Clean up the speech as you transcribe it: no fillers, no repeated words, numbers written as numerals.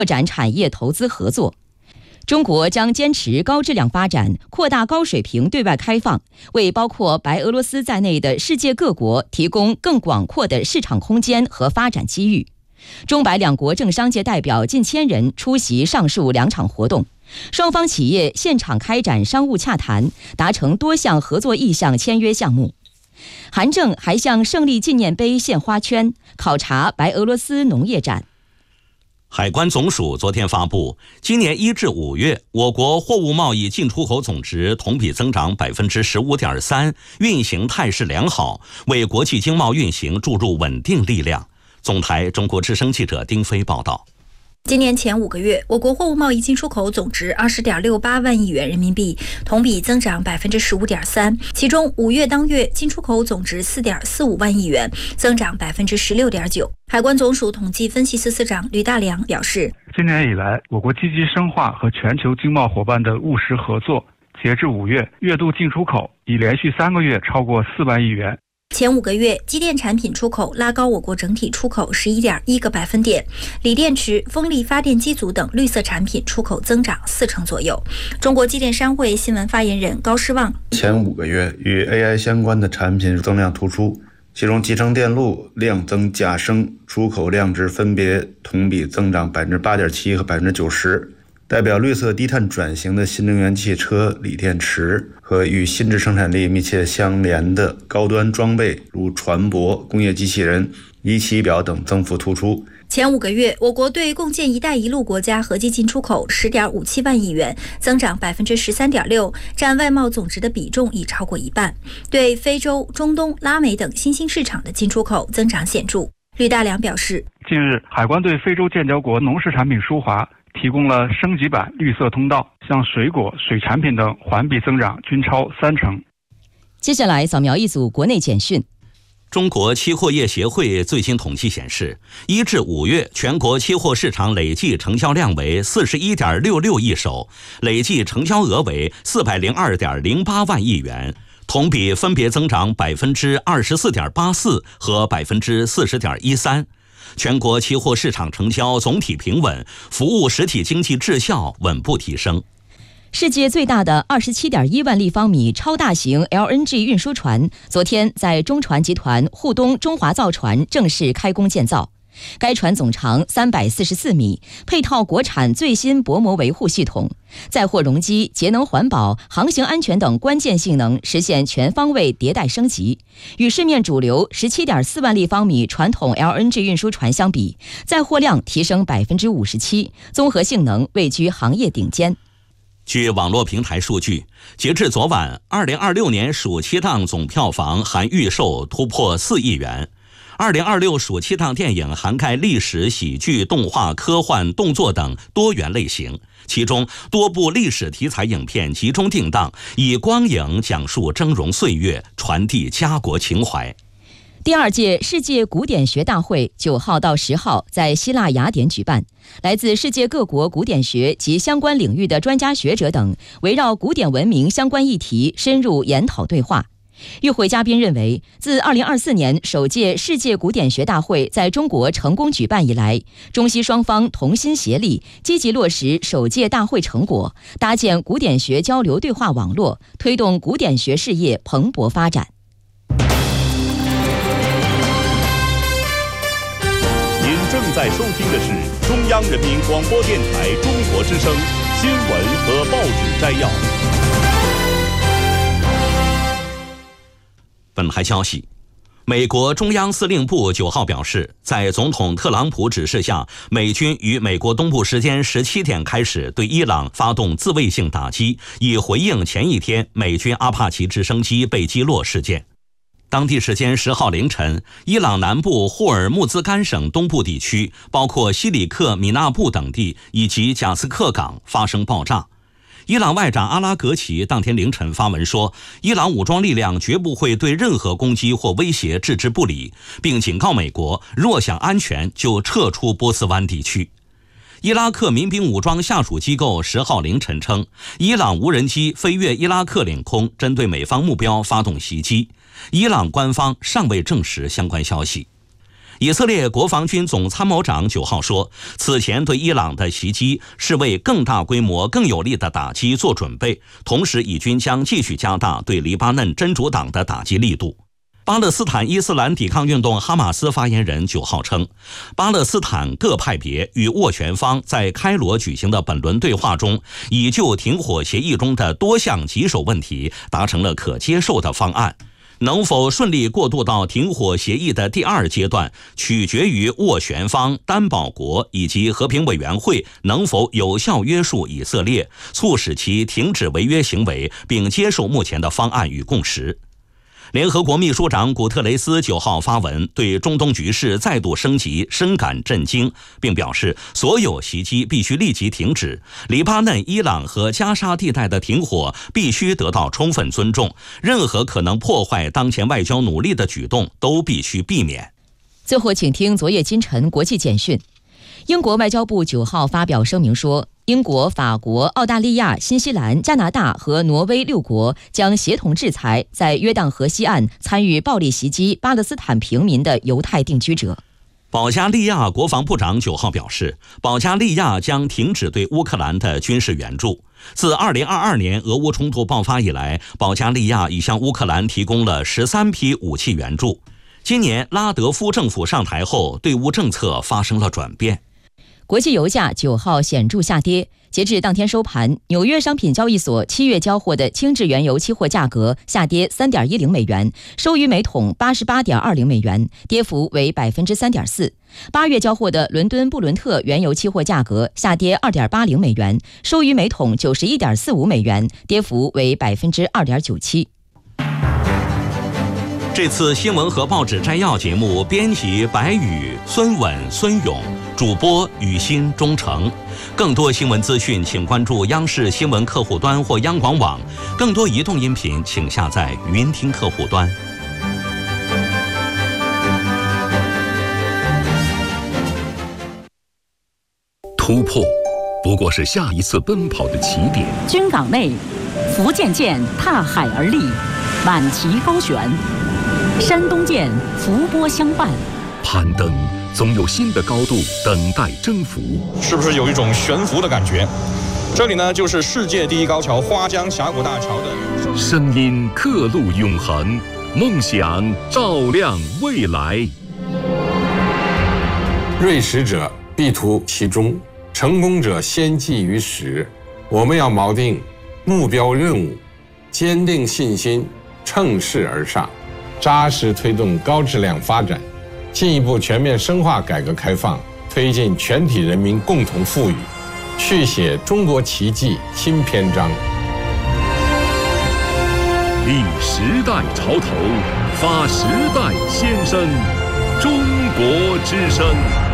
拓展产业投资合作。中国将坚持高质量发展，扩大高水平对外开放，为包括白俄罗斯在内的世界各国提供更广阔的市场空间和发展机遇。中白两国政商界代表近1000人出席上述2场活动，双方企业现场开展商务洽谈，达成多项合作意向签约项目。韩正还向胜利纪念碑献花圈，考察白俄罗斯农业展。 海关总署昨天发布，今年1至5月，我国货物贸易进出口总值同比增长15.3%，运行态势良好，为国际经贸运行注入稳定力量。总台中国之声记者丁飞报道。 今年前5个月，我国货物贸易进出口总值20.68万亿元人民币，同比增长15.3%。其中5月当月进出口总值4.45万亿元，增长16.9%。海关总署统计分析司司长吕大良表示， 今年以来，我国积极深化和全球经贸伙伴的务实合作，截至5月，月度进出口已连续3个月超过4万亿元。 前5个月，机电产品出口拉高我国整体出口11.1个百分点，锂电池、风力发电机组等绿色产品出口增长40%左右。中国机电商会新闻发言人高诗旺， 前5个月与 AI 相关的产品增量突出，其中集成电路量增价升，出口量值分别同比增长8.7%和90%。代表绿色低碳转型的新能源汽车、锂电池和与新质生产力密切相连的高端装备，如船舶、工业机器人、仪器表等增幅突出。 前5个月，我国对共建“一带一路”国家合计进出口10.57万亿元，增长13.6%，占外贸总值的比重已超过一半。对非洲、中东、拉美等新兴市场的进出口增长显著。吕大良表示， 近日，海关对非洲建交国农事产品输华提供了升级版绿色通道，像水果、水产品等环比增长均超30%。 接下来扫描一组国内简讯。 中国期货业协会最新统计显示，1至5月全国期货市场累计成交量为41.66亿手，累计成交额为402.08万亿元，同比分别增长24.84%和40.13%。全国期货市场成交总体平稳，服务实体经济质效稳步提升。 世界最大的27.1万立方米超大型 LNG 运输船昨天在中船集团沪东中华造船正式开工建造。该船总长344米，配套国产最新薄膜维护系统，载货容积、节能环保、航行安全等关键性能实现全方位迭代升级。与市面主流17.4万立方米传统 LNG 运输船相比，载货量提升57%，综合性能位居行业顶尖。 据网络平台数据，截至昨晚，2026年暑期档总票房含预售突破4亿元。2026暑期档电影涵盖历史、喜剧、动画、科幻、动作等多元类型，其中多部历史题材影片集中定档，以光影讲述峥嵘岁月，传递家国情怀。 第2届世界古典学大会9号到10号在希腊雅典举办，来自世界各国古典学及相关领域的专家学者等，围绕古典文明相关议题深入研讨对话。与会嘉宾认为，自2024年首届世界古典学大会在中国成功举办以来，中西双方同心协力，积极落实首届大会成果，搭建古典学交流对话网络，推动古典学事业蓬勃发展。 您正在收听的是中央人民广播电台中国之声新闻和报纸摘要。 本台消息，美国中央司令部9号表示，在总统特朗普指示下，美军于美国东部时间17点开始对伊朗发动自卫性打击，以回应前一天美军阿帕奇直升机被击落事件。当地时间10号凌晨，伊朗南部霍尔木兹干省东部地区，包括西里克米纳布等地以及贾斯克港发生爆炸。伊朗外长阿拉格齐当天凌晨发文说，伊朗武装力量绝不会对任何攻击或威胁置之不理，并警告美国，若想安全就撤出波斯湾地区。伊拉克民兵武装下属机构10号凌晨称，伊朗无人机飞越伊拉克领空，针对美方目标发动袭击。伊朗官方尚未证实相关消息。 以色列国防军总参谋长9号说，此前对伊朗的袭击是为更大规模、更有力的打击做准备，同时以军将继续加大对黎巴嫩真主党的打击力度。巴勒斯坦伊斯兰抵抗运动哈马斯发言人9号称，巴勒斯坦各派别与斡旋方在开罗举行的本轮对话中，已就停火协议中的多项棘手问题达成了可接受的方案。能否顺利过渡到停火协议的第2阶段，取决于斡旋方、担保国以及和平委员会能否有效约束以色列，促使其停止违约行为，并接受目前的方案与共识。联合国秘书长古特雷斯9号发文，对中东局势再度升级深感震惊，并表示所有袭击必须立即停止，黎巴嫩、伊朗和加沙地带的停火必须得到充分尊重，任何可能破坏当前外交努力的举动都必须避免。 最后请听昨夜今晨国际简讯。英国外交部9号发表声明说，英国、法国、澳大利亚、新西兰、加拿大和挪威6国将协同制裁在约旦河西岸参与暴力袭击巴勒斯坦平民的犹太定居者。 保加利亚国防部长9号表示，保加利亚将停止对乌克兰的军事援助。自2022年俄乌冲突爆发以来，保加利亚已向乌克兰提供了13批武器援助。今年拉德夫政府上台后，对乌政策发生了转变。 国际油价9号显著下跌，截至当天收盘，纽约商品交易所7月交货的轻质原油期货价格下跌3.10美元，收于每桶88.20美元，跌幅为3.4%。8月交货的伦敦布伦特原油期货价格下跌2.80美元，收于每桶91.45美元，跌幅为2.97%。 这次新闻和报纸摘要节目编辑白宇、孙稳、孙勇，主播雨欣、钟诚。更多新闻资讯请关注央视新闻客户端或央广网，更多移动音频请下载云听客户端。 突破不过是下一次奔跑的起点。 军港内，福建舰踏海而立，满旗高悬。山东舰伏波相伴， 攀登总有新的高度等待征服， 是不是有一种悬浮的感觉？这里呢，就是世界第一高桥花江峡谷大桥的声音，刻录永恒，梦想照亮未来。 锐识者必图其中，成功者先记于始。我们要锚定目标任务，坚定信心，乘势而上，扎实推动高质量发展，进一步全面深化改革开放，推进全体人民共同富裕，续写中国奇迹新篇章。 立时代潮头，发时代先声，中国之声。